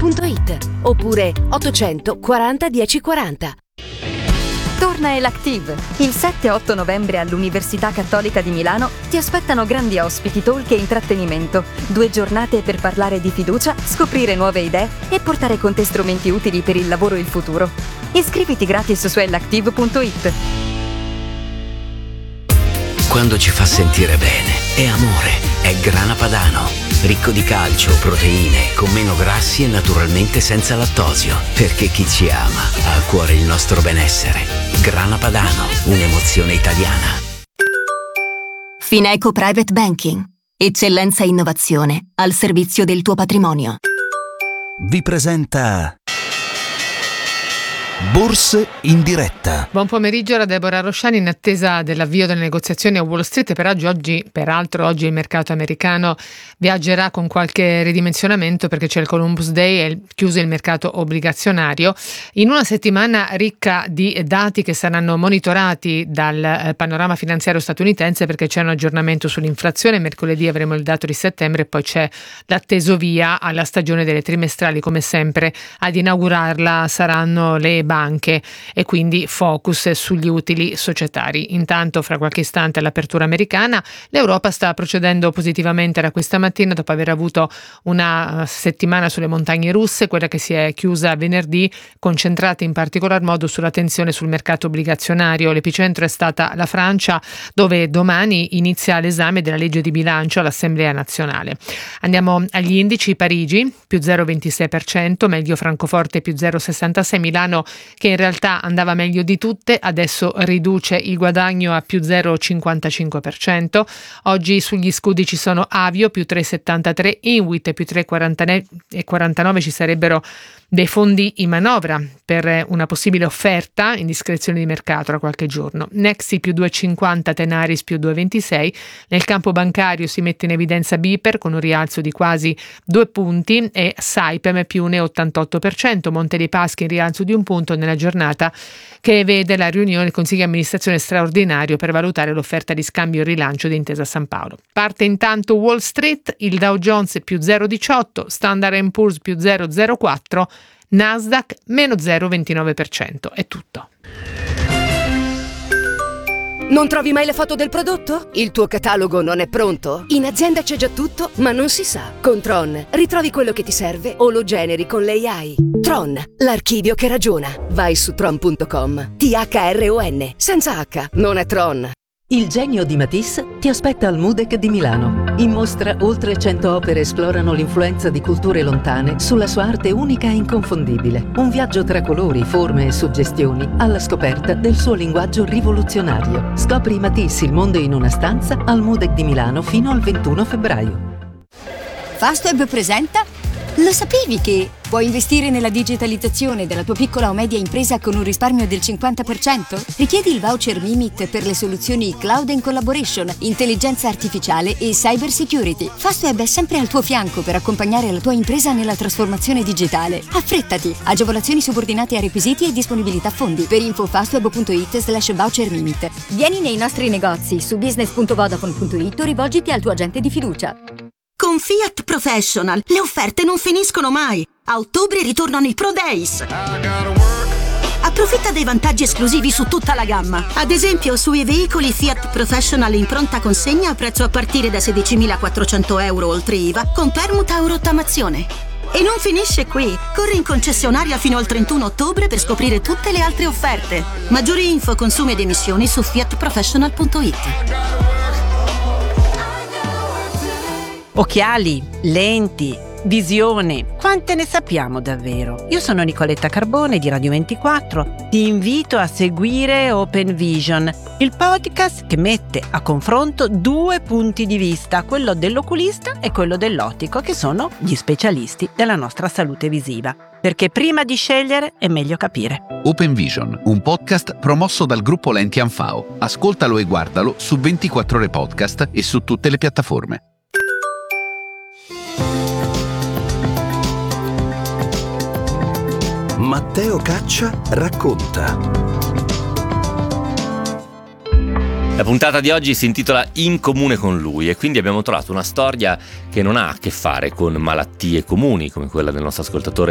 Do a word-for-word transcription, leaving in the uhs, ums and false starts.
punto it oppure ottocento quaranta dieci quaranta. Torna Elactive! Il sette e otto novembre all'Università Cattolica di Milano ti aspettano grandi ospiti, talk e intrattenimento. Due giornate per parlare di fiducia, scoprire nuove idee e portare con te strumenti utili per il lavoro e il futuro. Iscriviti gratis su elactive punto it. Quando ci fa sentire bene, è amore, è Grana Padano. Ricco di calcio, proteine, con meno grassi e naturalmente senza lattosio. Perché chi ci ama ha a cuore il nostro benessere. Grana Padano, un'emozione italiana. Fineco Private Banking. Eccellenza e innovazione al servizio del tuo patrimonio. Vi presenta Borse in diretta. Buon pomeriggio da Deborah Rosciani. In attesa dell'avvio delle negoziazioni a Wall Street, per oggi, oggi, peraltro oggi il mercato americano viaggerà con qualche ridimensionamento perché c'è il Columbus Day e chiuso il mercato obbligazionario. In una settimana ricca di dati che saranno monitorati dal panorama finanziario statunitense, perché c'è un aggiornamento sull'inflazione. Mercoledì avremo il dato di settembre e poi c'è l'atteso via alla stagione delle trimestrali. Come sempre ad inaugurarla saranno le banche e quindi focus sugli utili societari. Intanto, fra qualche istante all'apertura americana, l'Europa sta procedendo positivamente da questa mattina dopo aver avuto una settimana sulle montagne russe, quella che si è chiusa venerdì, concentrata in particolar modo sulla tensione sul mercato obbligazionario. L'epicentro è stata la Francia, dove domani inizia l'esame della legge di bilancio all'Assemblea nazionale. Andiamo agli indici. Parigi più zero virgola ventisei per cento, meglio Francoforte più zero virgola sessantasei, Milano, che in realtà andava meglio di tutte, adesso riduce il guadagno a più zero virgola cinquantacinque per cento. Oggi sugli scudi ci sono Avio più tre virgola settantatré, Inwit più tre virgola quarantanove. Ci sarebbero dei fondi in manovra per una possibile offerta in discrezione di mercato tra qualche giorno. Nexi più due virgola cinquanta, Tenaris più due virgola ventisei. Nel campo bancario si mette in evidenza Biper con un rialzo di quasi due punti e Saipem più uno virgola ottantotto per cento. Monte dei Paschi in rialzo di un punto nella giornata che vede la riunione del Consiglio di amministrazione straordinario per valutare l'offerta di scambio e rilancio di Intesa San Paolo. Parte intanto Wall Street, il Dow Jones più zero virgola diciotto, Standard and Poor's più zero virgola zero quattro, Nasdaq meno zero virgola ventinove per cento. È tutto. Non trovi mai le foto del prodotto? Il tuo catalogo non è pronto? In azienda c'è già tutto, ma non si sa. Con Tron ritrovi quello che ti serve o lo generi con l'A I. Tron, l'archivio che ragiona. Vai su tron punto com. T H R O N, senza H, non è Tron. Il genio di Matisse ti aspetta al MUDEC di Milano. In mostra oltre cento opere esplorano l'influenza di culture lontane sulla sua arte unica e inconfondibile. Un viaggio tra colori, forme e suggestioni alla scoperta del suo linguaggio rivoluzionario. Scopri Matisse, il mondo in una stanza, al MUDEC di Milano fino al ventuno febbraio. Fastweb presenta Lo sapevi che puoi investire nella digitalizzazione della tua piccola o media impresa con un risparmio del cinquanta per cento? Richiedi il voucher Mimit per le soluzioni Cloud and Collaboration, intelligenza artificiale e cyber security. Fastweb è sempre al tuo fianco per accompagnare la tua impresa nella trasformazione digitale. Affrettati! Agevolazioni subordinate a requisiti e disponibilità fondi. Per info fastweb punto it slash voucher Mimit. Vieni nei nostri negozi su business punto vodafone punto it o rivolgiti al tuo agente di fiducia. Con Fiat Professional le offerte non finiscono mai. A ottobre ritornano i Pro Days. Approfitta dei vantaggi esclusivi su tutta la gamma. Ad esempio sui veicoli Fiat Professional in pronta consegna a prezzo a partire da sedicimilaquattrocento euro oltre I V A con permuta o rottamazione. E non finisce qui. Corri in concessionaria fino al trentuno ottobre per scoprire tutte le altre offerte. Maggiori info, consumi ed emissioni su fiat professional punto it. Occhiali, lenti, visione, quante ne sappiamo davvero? Io sono Nicoletta Carbone di Radio ventiquattro, ti invito a seguire Open Vision, il podcast che mette a confronto due punti di vista, quello dell'oculista e quello dell'ottico, che sono gli specialisti della nostra salute visiva. Perché prima di scegliere è meglio capire. Open Vision, un podcast promosso dal gruppo Lenti Anfao. Ascoltalo e guardalo su ventiquattro ore podcast e su tutte le piattaforme. Matteo Caccia racconta. La puntata di oggi si intitola In comune con lui e quindi abbiamo trovato una storia che non ha a che fare con malattie comuni come quella del nostro ascoltatore